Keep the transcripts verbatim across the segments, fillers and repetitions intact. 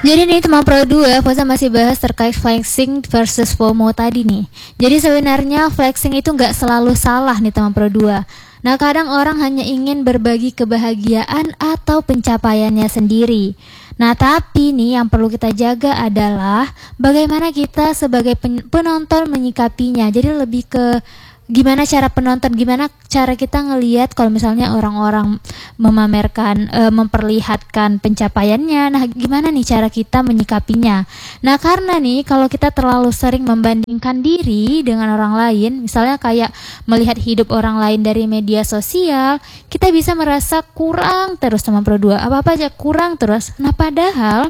Jadi nih teman Pro dua, Foza masih bahas terkait flexing versus FOMO tadi nih. Jadi sebenarnya flexing itu nggak selalu salah nih teman Pro dua. Nah kadang orang hanya ingin berbagi kebahagiaan atau pencapaiannya sendiri. Nah tapi nih yang perlu kita jaga adalah bagaimana kita sebagai pen- penonton menyikapinya. Jadi lebih ke gimana cara penonton, gimana cara kita ngelihat kalau misalnya orang-orang memamerkan, e, memperlihatkan pencapaiannya. Nah, gimana nih cara kita menyikapinya? Nah, karena nih kalau kita terlalu sering membandingkan diri dengan orang lain, misalnya kayak melihat hidup orang lain dari media sosial, kita bisa merasa kurang terus teman Pro dua. Apa-apa aja kurang terus. Nah, padahal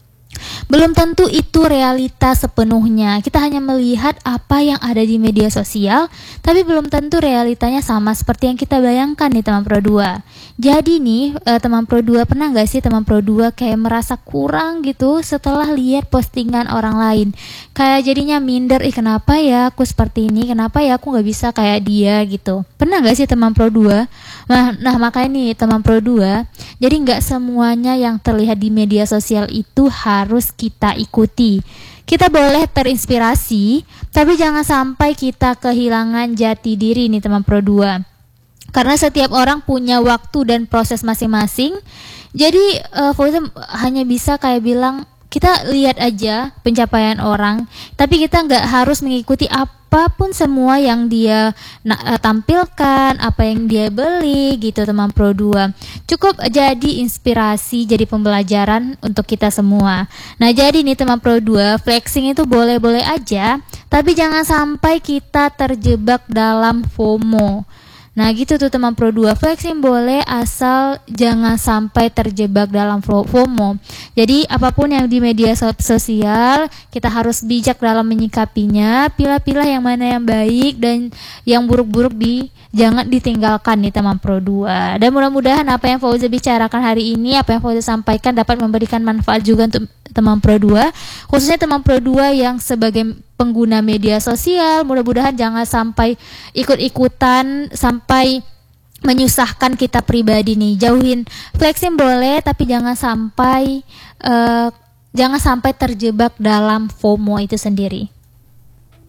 belum tentu itu realitas sepenuhnya. Kita hanya melihat apa yang ada di media sosial, tapi belum tentu realitanya sama seperti yang kita bayangkan nih teman Pro dua. Jadi nih eh, teman Pro dua, pernah gak sih teman Pro dua kayak merasa kurang gitu setelah lihat postingan orang lain? Kayak jadinya minder, ih kenapa ya aku seperti ini, kenapa ya aku gak bisa kayak dia gitu. Pernah gak sih teman Pro dua? Nah, nah makanya nih teman Pro dua, jadi gak semuanya yang terlihat di media sosial itu harus kita ikuti. Kita boleh terinspirasi, tapi jangan sampai kita kehilangan jati diri nih teman Pro dua. Karena setiap orang punya waktu dan proses masing-masing. Jadi uh, Fauza hanya bisa kayak bilang, kita lihat aja pencapaian orang, tapi kita nggak harus mengikuti apapun semua yang dia na- tampilkan, apa yang dia beli gitu teman Pro dua. Cukup jadi inspirasi, jadi pembelajaran untuk kita semua. Nah jadi nih teman Pro dua, flexing itu boleh-boleh aja, tapi jangan sampai kita terjebak dalam FOMO. Nah gitu tuh teman Pro dua, flexing boleh asal jangan sampai terjebak dalam FOMO. Jadi apapun yang di media sosial, kita harus bijak dalam menyikapinya. Pilih-pilih yang mana yang baik dan yang buruk-buruk di jangan ditinggalkan nih teman Pro dua. Dan mudah-mudahan apa yang Fauza bicarakan hari ini, apa yang Fauza sampaikan dapat memberikan manfaat juga untuk teman Pro dua, khususnya teman Pro dua yang sebagai pengguna media sosial. Mudah-mudahan jangan sampai ikut-ikutan sampai menyusahkan kita pribadi nih. Jauhin flexing boleh, tapi jangan sampai uh, jangan sampai terjebak dalam FOMO itu sendiri.